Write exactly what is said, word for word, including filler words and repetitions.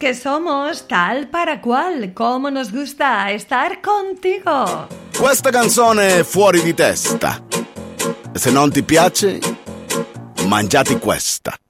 que somos tal para qual, como nos gusta estar contigo. Questa canzone è fuori di testa. Se non ti piace, mangiati questa.